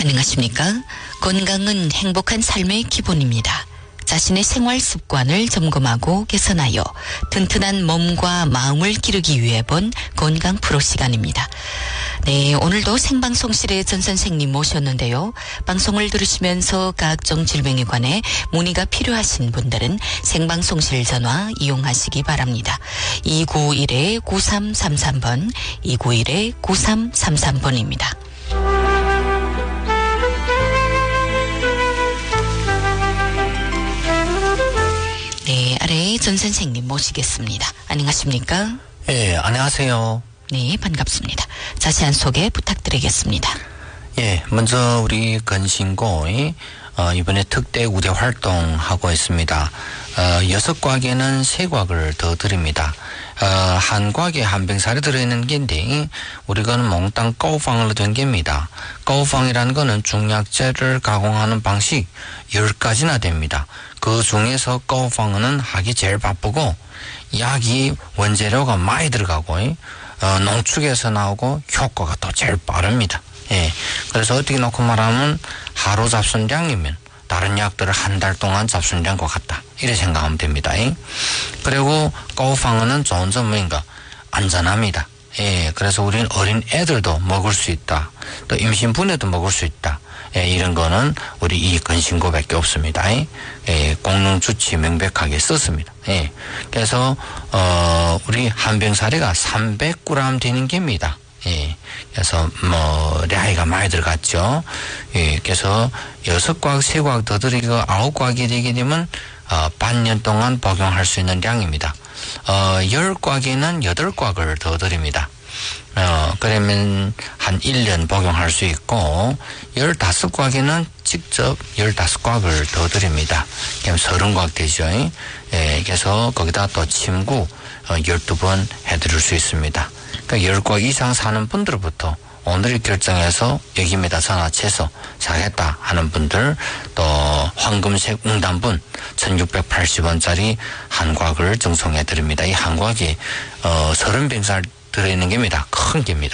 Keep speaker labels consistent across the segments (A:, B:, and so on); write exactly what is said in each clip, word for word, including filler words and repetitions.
A: 안녕하십니까? 건강은 행복한 삶의 기본입니다. 자신의 생활 습관을 점검하고 개선하여 튼튼한 몸과 마음을 기르기 위해 본 건강 프로 시간입니다. 네, 오늘도 생방송실에 전 선생님 모셨는데요. 방송을 들으시면서 각종 질병에 관해 문의가 필요하신 분들은 생방송실 전화 이용하시기 바랍니다. 이구일 구삼삼삼 번, 이구일 구삼삼삼 번입니다. 네, 아래 전 선생님 모시겠습니다. 안녕하십니까?
B: 예, 안녕하세요.
A: 네, 반갑습니다. 자세한 소개 부탁드리겠습니다.
B: 예, 먼저 우리 건신고의 어, 이번에 특대 우대 활동하고 있습니다. 어, 여섯 과에는 세 과를 더 드립니다. 어, 한 과에 한 병살이 들어있는 게인데 우리가는 몽땅 꼬우팡으로 된 게입니다. 꼬우팡이라는 거는 중약재를 가공하는 방식 열 가지나 됩니다. 그 중에서 꼬우팡은 하기 제일 바쁘고 약이 원재료가 많이 들어가고 어, 농축에서 나오고 효과가 또 제일 빠릅니다. 예. 그래서 어떻게 놓고 말하면 하루 잡순량이면 다른 약들을 한 달 동안 잡순량과 같다. 이렇게 생각하면 됩니다. 예. 그리고 꼬우팡은 좋은 점은 뭔가 안전합니다. 예. 그래서 우리는 어린 애들도 먹을 수 있다. 또 임신부녀도 먹을 수 있다. 예, 이런 거는 우리 이 건신고밖에 없습니다. 예, 예, 공릉 주치 명백하게 썼습니다. 예, 그래서 어 우리 한 병사리가 삼백 그램 되는 게입니다. 예, 그래서 뭐 량이가 많이 들어갔죠. 예, 그래서 여섯 과학, 세 과학 더 들이고 아홉 과학이 되게 되면 어 반년 동안 복용할 수 있는 량입니다. 어 열 과학에는 여덟 과학을 더 드립니다. 어, 그러면 한 일 년 복용할 수 있고, 열다섯 과학에는 직접 열다섯 과학을 더 드립니다. 그럼 서른 과학 되죠. 예, 그래서 거기다 또 침구, 어, 열두 번 해드릴 수 있습니다. 그러니까 열 과학 이상 사는 분들부터 오늘 결정해서 여기입니다. 전화체서 사겠다 하는 분들, 또 황금색 웅단분 천육백팔십 원짜리 한 과학을 증송해 드립니다. 이 한 과학이, 어, 서른 병살 들어있는 게입니다. 큰 게입니다.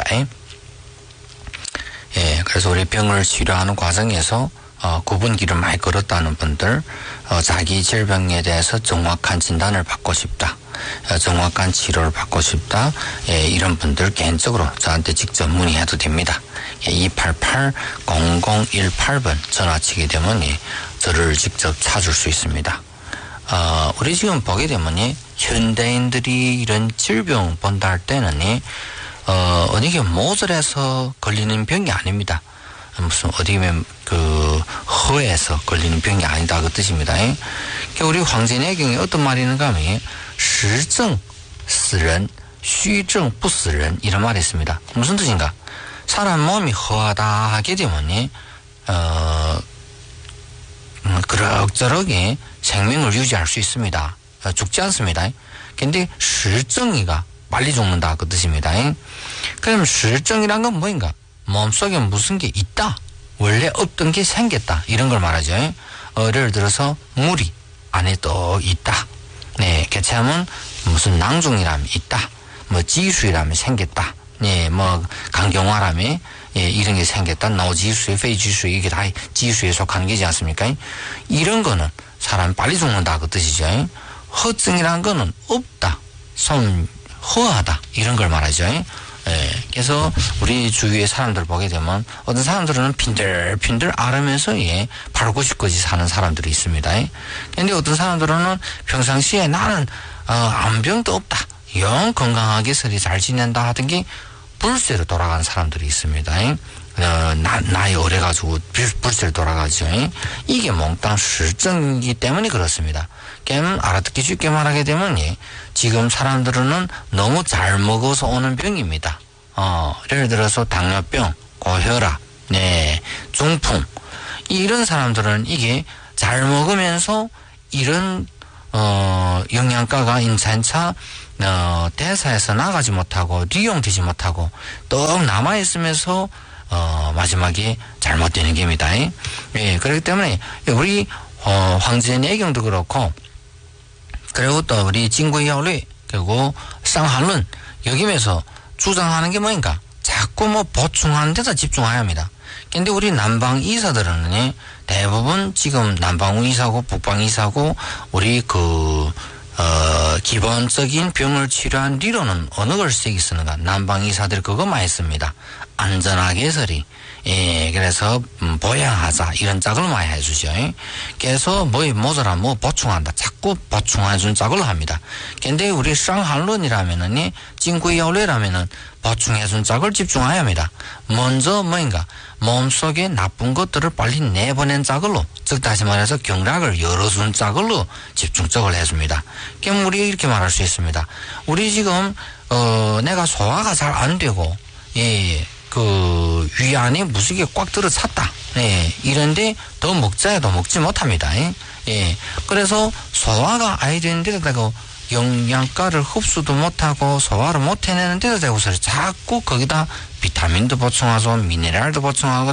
B: 예, 그래서 우리 병을 치료하는 과정에서 어, 구분기를 많이 걸었다는 분들, 어, 자기 질병에 대해서 정확한 진단을 받고 싶다, 어, 정확한 치료를 받고 싶다, 예, 이런 분들 개인적으로 저한테 직접 문의해도 됩니다. 예, 이팔팔 공공일팔 번 전화치게 되면 예, 저를 직접 찾을 수 있습니다. 어, 우리 지금 보게 되면 예, 현대인들이 이런 질병 본다 할 때는 어, 어디게 모질해서 걸리는 병이 아닙니다. 무슨 어디면 그 허에서 걸리는 병이 아니다 그 뜻입니다. 우리 황제내경에 어떤 말이 있는가 하면 실증死人,虚症不死人 이런 말이 있습니다. 무슨 뜻인가? 사람 몸이 허하다 하게 되면 어, 음, 그럭저럭이 생명을 유지할 수 있습니다. 죽지 않습니다. 근데 실증이가 빨리 죽는다 그 뜻입니다. 그럼 실증이란 건 뭐인가? 몸속에 무슨 게 있다, 원래 없던 게 생겼다, 이런 걸 말하죠. 어, 예를 들어서 물이 안에 또 있다. 네, 개체하면 무슨 낭중이라면 있다, 뭐 지수이라면 생겼다, 네, 뭐 강경화라면 예, 이런 게 생겼다, 노지수, 페이지수, 이게 다 지수에 속하는 게지 않습니까? 이런 거는 사람이 빨리 죽는다 그 뜻이죠. 허증이라는 거는 없다, 좀 허하다, 이런 걸 말하죠. 예, 그래서 우리 주위의 사람들 보게 되면 어떤 사람들은 핀들핀들 앓으면서 예, 팔구십까지 사는 사람들이 있습니다. 그런데 어떤 사람들은 평상시에 나는 어, 아무 병도 없다, 영 건강하게 서리 잘 지낸다 하던 게 불세로 돌아간 사람들이 있습니다. 어, 나, 나이 오래가지고 불세로 돌아가죠. 이게 몽땅 실증이기 때문에 그렇습니다. 그럼 알아듣기 쉽게 말하게 되면 예, 지금 사람들은 너무 잘 먹어서 오는 병입니다. 어, 예를 들어서 당뇨병, 고혈압, 네, 중풍, 이런 사람들은 이게 잘 먹으면서 이런 어, 영양가가 인산차 어, 대사에서 나가지 못하고利用되지 못하고 떡 남아있으면서 어, 마지막에 잘못되는 겁니다. 예, 그렇기 때문에 우리 어, 황제내경도 그렇고, 그리고 또 우리 진구이야오리, 그리고 쌍한론, 여기면서 주장하는 게 뭐인가? 자꾸 뭐 보충하는 데다 집중해야 합니다. 근데 우리 난방 의사들은 대부분 지금 난방 의사고 북방 의사고 우리 그 어, 기본적인 병을 치료한理論은 어느 걸 쓰기 쓰는가? 난방 의사들이 그거 많이 씁니다. 안전하게 서리. 예, 그래서 음, 보양하자 이런 짝을 많이 해주죠. 그래서 뭐에 모자라 뭐 보충한다. 자꾸 보충해준 짝을 합니다. 근데 우리 상한론이라면은 징구이열뇌라면은 보충해준 짝을 집중해야 합니다. 먼저 뭐인가 몸속에 나쁜 것들을 빨리 내보낸 짝을로, 즉 다시 말해서 경락을 열어준 짝을로 집중적으로 해줍니다. 그럼 우리 이렇게 말할 수 있습니다. 우리 지금 어 내가 소화가 잘 안 되고 예. 그, 위 안에 무지개 꽉 들어찼다. 예, 이런데 더 먹자 해도 먹지 못합니다. 예, 예. 그래서 소화가 아예 되는데도 되고, 영양가를 흡수도 못하고, 소화를 못 해내는데도 되고, 서 자꾸 거기다 비타민도 보충하고, 미네랄도 보충하고,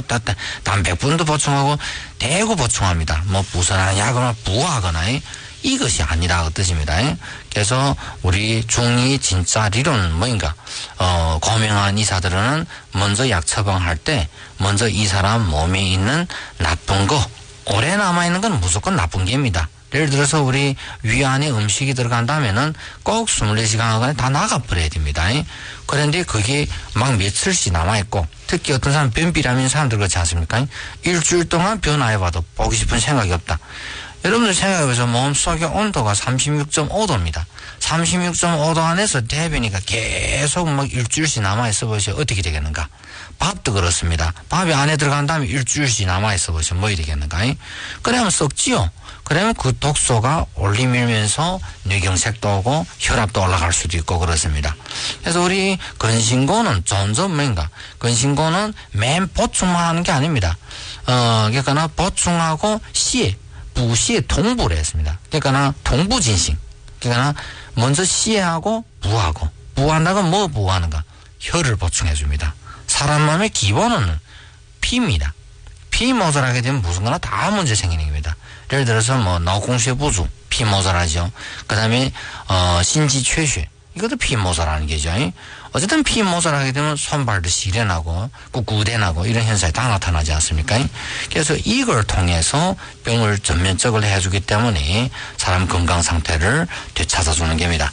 B: 단백분도 보충하고, 대고 보충합니다. 뭐, 부선한 약을 부하거나, 예. 이것이 아니라 그 뜻입니다. 그래서 우리 중이 진짜理論은 뭐인가? 어, 고명한 의사들은 먼저 약 처방할 때 먼저 이 사람 몸에 있는 나쁜 거, 오래 남아있는 건 무조건 나쁜 게입니다. 예를 들어서 우리 위 안에 음식이 들어간다면은 꼭 이십사 시간 안에 다 나가버려야 됩니다. 그런데 그게 막 며칠씩 남아있고, 특히 어떤 사람 변비라는 사람들 그렇지 않습니까? 일주일 동안 변화해봐도 보기 싶은 생각이 없다. 여러분들 생각해보세요. 몸속의 온도가 삼십육 점 오 도입니다. 삼십육 점 오 도 안에서 대변이가 계속 막 일주일씩 남아있어 보시면 어떻게 되겠는가? 밥도 그렇습니다. 밥이 안에 들어간 다음에 일주일씩 남아있어 보시면 뭐 되겠는가? 그러면 썩지요? 그러면 그 독소가 올리밀면서 뇌경색도 오고 혈압도 올라갈 수도 있고 그렇습니다. 그래서 우리 근신고는 점점 뭔가, 근신고는 맨 보충만 하는 게 아닙니다. 어, 그러니까 보충하고 시에, 부시에 동부를 했습니다. 그러니까 동부진신. 그러니까 먼저 시에하고 부하고, 부한다고 뭐 부하는가? 혈을 보충해 줍니다. 사람 몸의 기본은 피입니다. 피 모자라게 되면 무슨 거나 다 문제 생기는 겁니다. 예를 들어서 뭐脑供血不足, 피 모자라죠. 그 다음에 어 신지缺血, 이것도 피 모자라는 게죠. 어쨌든 피 모자라게 되면 손발도 시련하고 꾹꾹대나고 이런 현상이 다 나타나지 않습니까? 그래서 이걸 통해서 병을 전면적으로 해주기 때문에 사람 건강 상태를 되찾아주는 겁니다.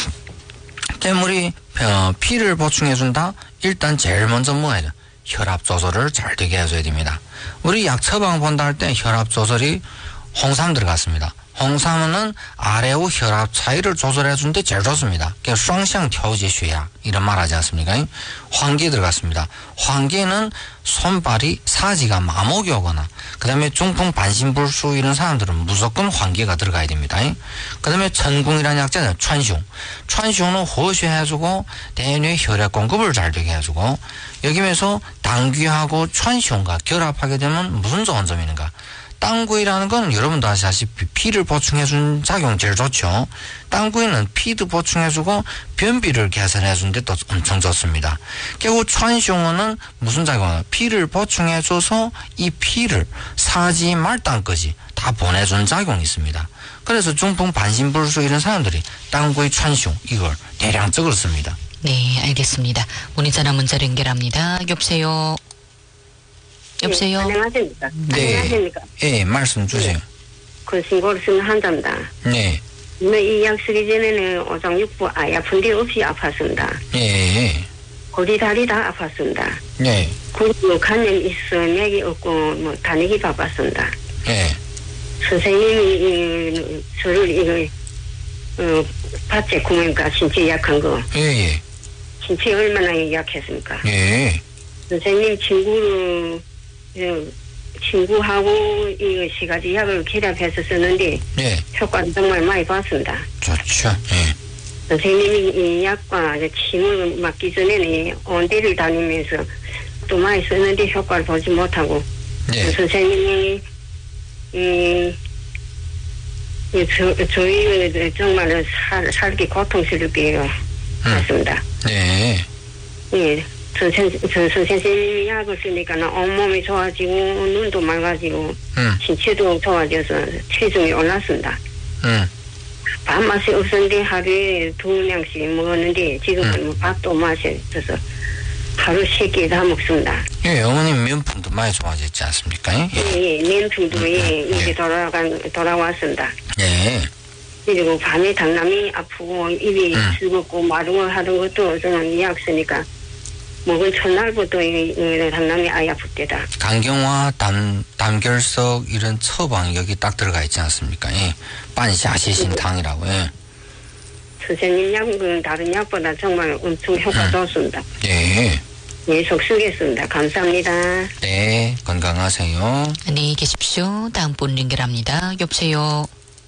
B: 때문에 피를 보충해준다? 일단 제일 먼저 뭐 해야 돼? 혈압 조절을 잘 되게 해줘야 됩니다. 우리 약 처방 본다 할 때 혈압 조절이 홍삼 들어갔습니다. 홍삼은 아래우 혈압 차이를 조절해 주는데 제일 좋습니다. 그게雙向調節血压 이런 말 하지 않습니까? 황기 들어갔습니다. 황기는 손발이 사지가 마목이 오거나 그 다음에 중풍 반신불수 이런 사람들은 무조건 황기가 들어가야 됩니다. 그 다음에 천궁이라는 약자는川芎.川芎는 호수해주고 대뇌 혈액 공급을 잘 되게 해주고 여기면서 당귀하고川芎과 결합하게 되면 무슨 좋은 점이 있는가? 땅구이라는 건 여러분도 아시다시피 피를 보충해주는 작용 제일 좋죠. 땅구이는 피도 보충해주고 변비를 개선해주는데 또 엄청 좋습니다. 결국川芎은 무슨 작용이에요? 피를 보충해줘서 이 피를 사지 말단까지 다 보내주는 작용이 있습니다. 그래서 중풍 반신불수 이런 사람들이 땅구이川芎 이걸 대량적으로 씁니다.
A: 네, 알겠습니다. 문의전화 문자로 연결합니다. 여보세요. 여보세요.
C: 네, 안녕하십니까.
B: 네.
C: 안녕하십니까.
B: 예, 말씀 주세요.
C: 그 신고를 쓰는 환자입니다.
B: 네.
C: 이 약 쓰기 전에는 오장육부 아, 아픈 데 없이 아팠습니다.
B: 예.
C: 고리 다리 다 아팠습니다.
B: 네.
C: 그리고 간염 있어 맥이 없고 뭐 다니기 바빴습니다.
B: 예.
C: 선생님이 이, 저를 이거 어, 밭에 구멍이니까 신체 약한 거.
B: 예.
C: 신체 얼마나 약했습니까?
B: 예.
C: 선생님 친구를 친구하고 이 세 가지 약을 결합해서 쓰는데
B: 예.
C: 효과를 정말 많이 봤습니다.
B: 좋죠. 예.
C: 선생님이 이 약과 침을 맞기 전에는 온대를 다니면서 또 많이 쓰는데 효과를 보지 못하고
B: 예.
C: 선생님이 이, 이 저, 저희 정말 살, 살기 고통스럽게 했습니다.
B: 네.
C: 예. 전, 전 선생님이 약을 쓰니까 온몸이 좋아지고 눈도 맑아지고
B: 음.
C: 신체도 좋아져서 체중이 올랐습니다.
B: 음.
C: 밥맛이 없었는데 하루에 두 량씩 먹었는데 지금은 음. 밥도 맛이 없어서 하루 세 개 다 먹습니다.
B: 예, 어머님 면풍도 많이 좋아졌지 않습니까? 예,
C: 예, 예, 면풍도 예,
B: 음,
C: 이제
B: 예.
C: 돌아간 돌아왔습니다.
B: 예.
C: 그리고 밤에 당남이 아프고 입이
B: 음.
C: 즐겁고 마르고 하던 것도 저는 이해했으니까 먹은 첫날부터 이, 이 당남이 아예 아플 때다.
B: 간경화, 담, 담결석 이런 처방 여기 딱 들어가 있지 않습니까? 예. 반샤시신탕이라고. 예.
C: 선생님 약은 다른 약보다 정말 엄청 효과
B: 음.
C: 좋습니다.
B: 예.
C: 계속 쓰겠습니다. 감사합니다.
B: 네, 건강하세요.
A: 안녕히 계십시오. 다음 분 연결합니다. 여보세요.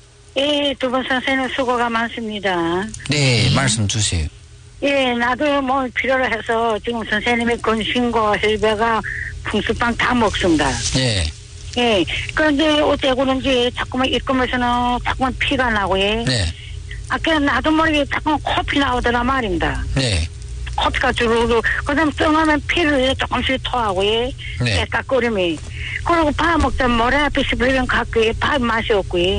D: 예, 두 분 선생님 수고가 많습니다.
B: 네, 말씀 주세요.
D: 예, 나도 뭐 필요로 해서 지금 선생님의 건신과 혈배가 풍수빵 다 먹습니다.
B: 예.
D: 예, 그런데 어째 그런지 자꾸만 입금에서는 자꾸만 피가 나고, 예.
B: 네.
D: 아까 나도 모르게 자꾸만 코피 나오더라 말입니다.
B: 네.
D: 코피가 주르르, 그 다음 쩡하면 피를 조금씩 토하고, 예.
B: 네.
D: 깨끗거림이. 그리고 밥 먹다 모래 앞에 씹으면 갖고, 예. 밥 맛이 없고, 예.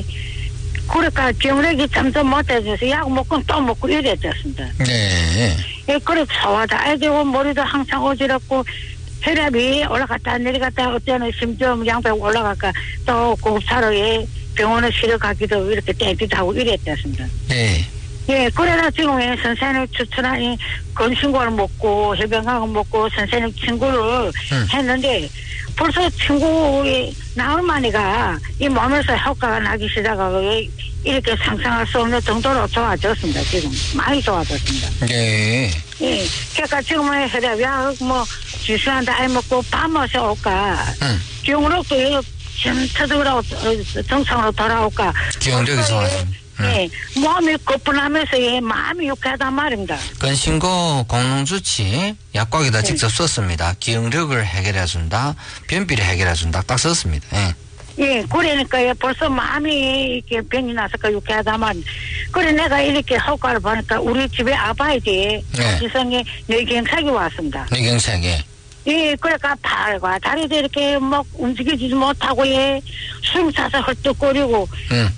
D: 그러니까 경력이 점점 못해져서 약 먹고 또 먹고 이랬었습니다.
B: 네.
D: 예, 그래 소화도 안 되고 머리도 항상 어지럽고 혈압이 올라갔다 내려갔다 어쩌면 심지어 양백 올라갈까 또 고급차로 예, 병원에 실어 가기도 이렇게 떼기도 하고 이랬었습니다.
B: 네.
D: 예, 그래서 지금 예, 선생님 추천한 이 건신과를 먹고 해병학을 먹고 선생님 친구를
B: 음.
D: 했는데 벌써 친구의 나흘 만이가 이 몸에서 효과가 나기 시작하고 예, 이렇게 상상할 수 없는 정도로 좋아졌습니다. 지금 많이 좋아졌습니다.
B: 네.
D: 예, 그러니까 지금은 혈압약 뭐 지수한테 안 먹고 밥 맛이 올까
B: 음.
D: 기억력도 좀 터득으로 정상으로 돌아올까.
B: 기억력이 좋아서.
D: 예, 몸이 거뿐하면서 예, 마음이 유쾌하단 말입니다.
B: 건신고 공농주치 약과기다
D: 네.
B: 직접 썼습니다. 기억력을 해결해준다, 변비를 해결해준다 딱 썼습니다. 예.
D: 예, 그러니까 예, 벌써 마음이 이렇게 병이 나서까 유쾌하단 말입니다. 그래 내가 이렇게 효과를 보니까 우리 집에 아바이지
B: 네.
D: 지성에 뇌경색이 왔습니다.
B: 뇌경색에.
D: 예, 그러니까 팔과 다리도 이렇게 막 움직이지 못하고 예, 숨 차서 헐떡거리고
B: 음.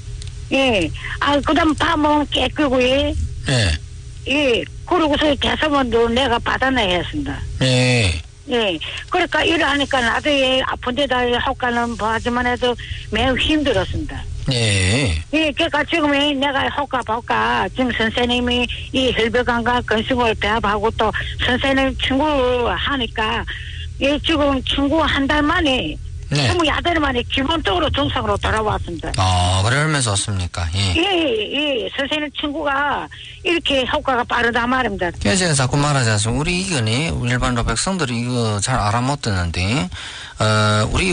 D: 예, 아 그다음 밥 먹으면 깨끗고 예,
B: 예.
D: 예, 그러고서 개성원도 내가 받아내야 했습니다.
B: 예.
D: 예, 그러니까 일을 하니까 나도 예, 아픈 데다 효과는 보지만 해도 매우 힘들었습니다.
B: 예.
D: 예, 그러니까 지금 이 내가 효과 볼까 지금 선생님이 이 혈배관과 건승을 배합하고 또 선생님 친구 하니까 예, 지금 친구 한 달 만에
B: 네.
D: 스물여덟 만에 기본적으로 정상으로 돌아왔습니다.
B: 아, 그러면서 없습니까? 예.
D: 예, 예, 선생님 친구가 이렇게 효과가 빠르다 말입니다.
B: 그래서 제가 자꾸 말하지 않습니까? 우리 이거니, 일반로 백성들이 이거 잘 알아 못 듣는데, 어, 우리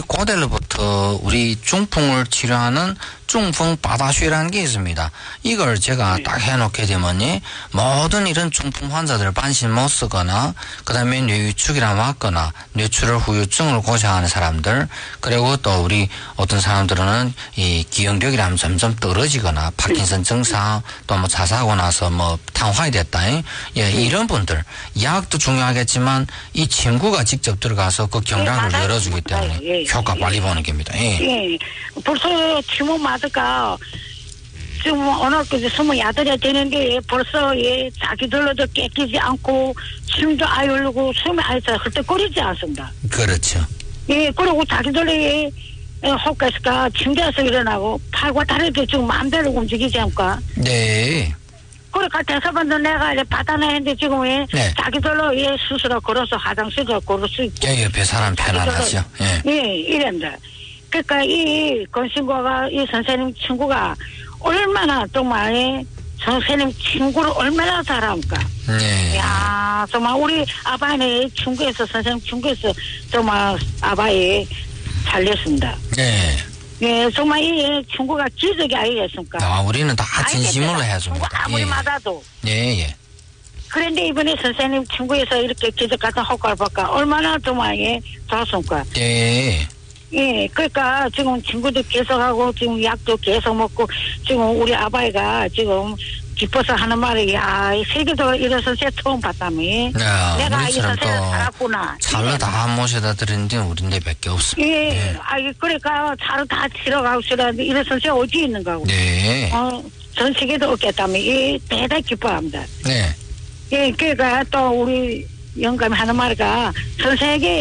B: 고대로부터 우리 중풍을 치료하는 중풍 바다쉬라는 게 있습니다. 이걸 제가 딱 해놓게 되면요, 모든 이런 중풍 환자들 반신 못 쓰거나, 그 다음에 뇌위축이나 왔거나, 뇌출혈 후유증을 고생하는 사람들, 그리고 또 우리 어떤 사람들은 이 기억력이라면 점점 떨어지거나, 파킨슨 증상, 또 뭐 자사하고 나서 뭐瘫화이 됐다. 예, 이런 분들, 약도 중요하겠지만, 이 친구가 직접 들어가서 그 경락을
D: 예,
B: 열어주기 때문에
D: 예, 예,
B: 효과
D: 예.
B: 빨리 보는 겁니다. 예.
D: 예, 벌써 치모 마드가 지금 오늘 그 스물여덟이 되는데 벌써 예, 자기들로도 깨끼지 않고 숨도 아예 흐르고 숨이 아예 헐떡거리지 않습니다.
B: 그렇죠.
D: 예, 그리고 자기들이 예, 혹가스가 침대에서 일어나고 팔과 다리도 지금 마음대로 움직이지 않까.
B: 네.
D: 그러니까 대사반도 내가 이제 받아내는데 지금 예,
B: 네.
D: 자기들로 예, 스스로 걸어서 화장실도 걸을 수 있고.
B: 제 옆에 사람 편안하죠. 예.
D: 예, 이랍니다. 그러니까 이 건신과가 이 선생님 친구가 얼마나 정말 예, 선생님 친구를 얼마나 잘합니까?
B: 네.
D: 야, 정말 우리 아바의 친구에서 선생님 친구에서 정말 아바에 살렸습니다.
B: 네.
D: 예, 정말 이 친구가 기적이 아니겠습니까?
B: 아, 우리는 다 진심으로
D: 친구
B: 해줍니다.
D: 아무리
B: 예.
D: 맞아도.
B: 예, 예.
D: 그런데 이번에 선생님 친구에서 이렇게 기적 같은 효과를 볼까 얼마나 정말 예, 좋습니까?
B: 예.
D: 예, 그러니까 지금 친구도 계속하고 지금 약도 계속 먹고 지금 우리 아바이가 지금 기뻐서 하는 말이 야, 이 세계도 이런 선생 처음 봤다며.
B: 야,
D: 내가 이
B: 우리처럼
D: 선생을
B: 또
D: 살았구나.
B: 잘로 다 모셔다 드리는데 우리네 밖에 없습니다.
D: 예,
B: 네.
D: 아, 그러니까 차로 다 치러 가고 싶었는데 이런 선생 어디 있는가 고.
B: 네.
D: 어, 전 세계도 없겠다며. 이 대단히 기뻐합니다.
B: 네.
D: 예, 그러니까 또 우리 영감이 하는 말이가 선생에게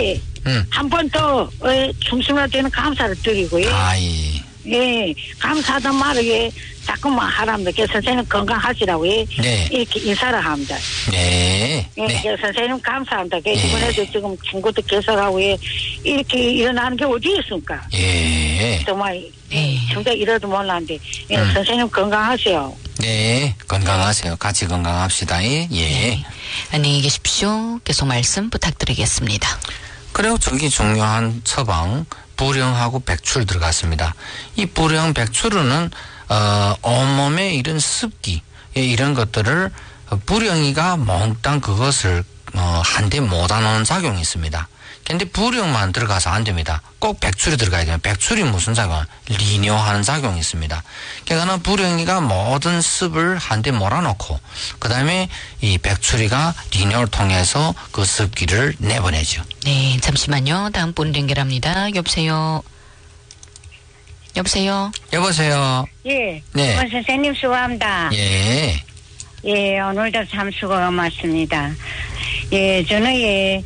B: 음.
D: 한 번 더 충성할 때는 감사를 드리고요.
B: 아이.
D: 예, 감사하단 말을 예, 자꾸만 하랍니다. 그래서 선생님 건강하시라고 예,
B: 네.
D: 이렇게 인사를 합니다.
B: 네.
D: 예,
B: 네.
D: 그래서 선생님 감사합니다. 그
B: 예.
D: 이번에도 지금 친구도 개설하고 예, 이렇게 일어나는 게 어디 있습니까?
B: 예.
D: 정말
A: 예.
D: 진짜 이러도 몰랐는데 예,
B: 음.
D: 선생님 건강하세요.
B: 네. 건강하세요. 같이 건강합시다. 예. 예.
A: 네. 안녕히 계십시오. 계속 말씀 부탁드리겠습니다.
B: 그리고 저기 중요한 처방 불영하고 백출 들어갔습니다. 이 불영 백출은 어, 온몸에 이런 습기 예, 이런 것들을 불영이가 몽땅 그것을 어, 한데 못하는 작용이 있습니다. 근데 불영만 들어가서 안 됩니다. 꼭 백출이 들어가야 돼요. 백출이 무슨 작용? 리뇨하는 작용이 있습니다. 그러니까 불영이가 모든 습을 한데 몰아놓고 그 다음에 이 백출이가 리뇨를 통해서 그 습기를 내보내죠.
A: 네, 잠시만요. 다음 분 연결합니다. 여보세요. 여보세요.
B: 여보세요.
D: 예,
B: 네.
D: 어, 선생님 수고합니다.
B: 예.
D: 예, 오늘도 참 수고가 많습니다. 예, 저는 예,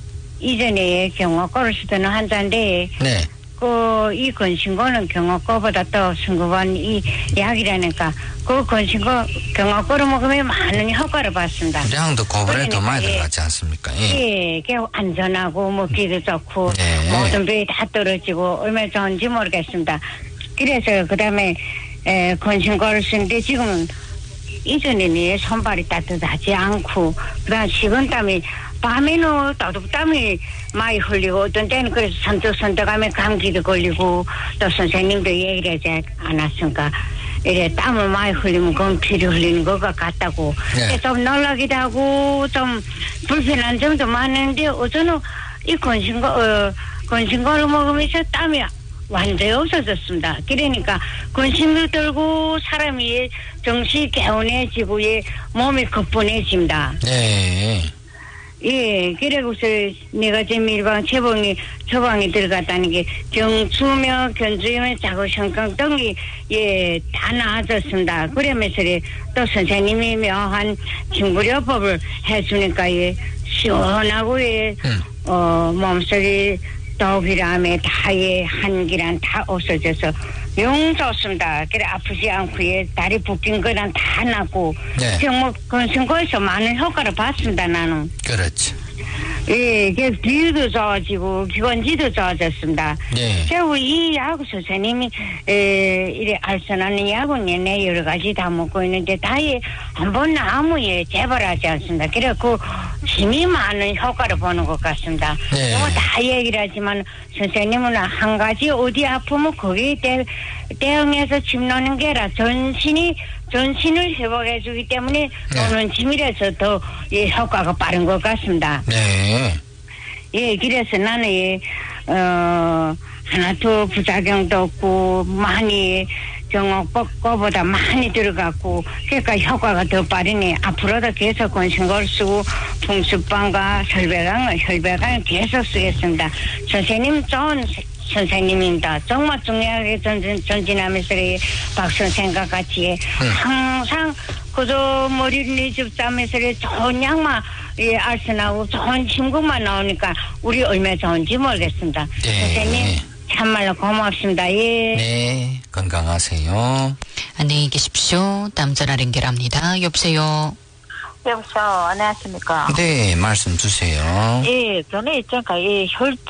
D: 이전에 경호과를 쓰던 환자인데,
B: 네.
D: 그, 이 건신고는 경호과보다 더 승급한 이 약이라니까, 그 건신고, 경호과를 먹으면 많은 효과를 봤습니다.
B: 량도 고번에 더 많이
D: 예.
B: 들어갔지 않습니까? 예.
D: 예, 그 안전하고 먹기도 좋고,
B: 네.
D: 모든 병이 다 떨어지고, 얼마나 좋은지 모르겠습니다. 그래서 그 다음에, 에, 건신고를 쓰는데 지금은 이전에는 손발이 따뜻하지 않고, 그 다음 식은땀이, 밤에는 따뜻땀이 많이 흘리고, 어떤 때는 그래서 선떡선떡하면 감기도 걸리고, 또 선생님도 얘기를 하지 않았으니까, 이래 땀을 많이 흘리면 그건 피를 흘리는 것 같다고.
B: 네.
D: 좀 놀라기도 하고, 좀 불편한 점도 많은데, 어쩌면 이 건신거, 어, 건신거를 먹으면서 땀이 완전히 없어졌습니다. 그러니까 근심도 들고 사람이 정신이 개운해지고 예, 몸이 거뿐해집니다.
B: 네.
D: 예, 그래고서 내가 지금 일방 처방이 처방이 들어갔다는 게 경추며 견주염 자구성강 등이 예, 다 나아졌습니다. 그러면서 또 선생님이 묘한 징구려법을 해주니까 예, 시원하고 예,
B: 음.
D: 어, 몸속이 더비람에 다의 한기란 다 없어져서 영 좋습니다. 그래 아프지 않고 예, 다리 붓긴 거랑 다 나고
B: 네.
D: 정말 건승고에서 많은 효과를 봤습니다. 나는.
B: 그렇지.
D: 예, 이게 비위도 좋아지고 기관지도 좋아졌습니다.
B: 네.
D: 그리고 이 야구 선생님이 에, 이래 알선하는 야구는 내내 여러 가지 다 먹고 있는데 다에 한번 아무에 재발하지 않습니다. 그래고 힘이 많은 효과를 보는 것 같습니다.
B: 네.
D: 뭐 다 얘기를 하지만 선생님은 한 가지 어디 아프면 거기에 대, 대응해서 침 놓는 게라 전신이 전신을 회복해주기 때문에
B: 네.
D: 노는 침이라서 더 예, 효과가 빠른 것 같습니다.
B: 네.
D: 예, 그래서 나는 예, 어, 하나도 부작용도 없고 많이 경호법보다 많이 들어갔고 그러니까 효과가 더 빠르네. 앞으로도 계속 건신걸 쓰고 풍수방과 혈배강을 혈배강을 계속 쓰겠습니다. 선생님 좋은 선생님입니다. 정말 중요하게 전진, 전진하면서 박 선생과 같이
B: 음.
D: 항상 그저 머리를 내줍다면서 좋은 약만 예, 알선하고 좋은 친구만 나오니까 우리 얼마나 좋은지 모르겠습니다.
B: 네.
D: 선생님 참말로 고맙습니다. 예.
B: 네. 건강하세요.
A: 안녕히 계십시오. 다음 전화 연결합니다. 여보세요.
E: 여보세요. 안녕하십니까.
B: 네. 말씀 주세요.
E: 예, 저는 있잖아, 이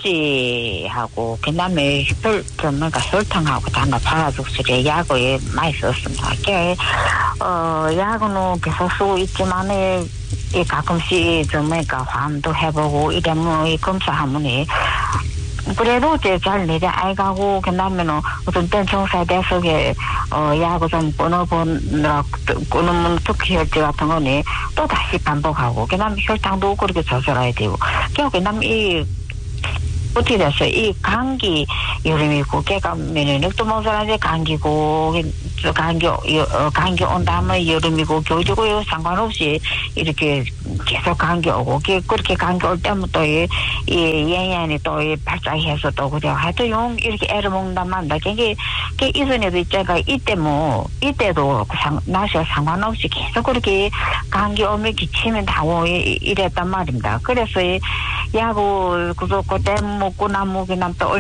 E: 혈지하고, 그 다음에 혈, 그러니까 혈탕하고 다 나빠가지고, 그래, 약을 많이 썼습니다. 그, 어, 약은 계속 쓰고 있지만, 이 가끔씩 좀, 그러니까 화음도 해보고, 이러면, 이 검사하면, 그래도 이제 잘 내려 알가고, 그 다음에는 어떤 땐 정사에 대해서, 어, 약을 좀 끊어보느라, 끊으면 특히 혈제 같은 거는 또 다시 반복하고, 그 다음에 혈당도 그렇게 조절해야 되고, 그 다음에 이, 어떻게 됐어요? 이 감기 여름이고, 걔가 면역력도 모자라지 감기고, 감기, 어, 감기 온 다음에 여름이고, 겨울이고, 상관없이 이렇게 계속 감기 오고 그렇게 감기 올 때면 또 이 얘년이 또 발작해서 또 그래 하여튼 용 이렇게 애를 먹는단 말이다. 그게 그 이전에도 있잖아. 이때 뭐 이때도 상 날씨와 상관없이 계속 그렇게 감기 오면 기침이 나고 이랬단 말입니다. 그래서 야구 그거 그때 먹고 나 먹이 남또